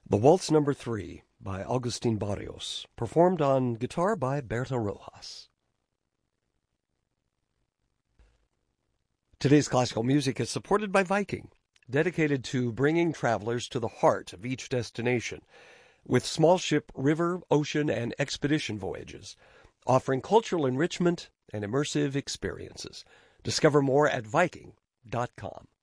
The Waltz Number 3 by Agustin Barrios, performed on guitar by Berta Rojas. Today's classical music is supported by Viking, dedicated to bringing travelers to the heart of each destination, with small ship, river, ocean, and expedition voyages, offering cultural enrichment and immersive experiences. Discover more at Viking.com.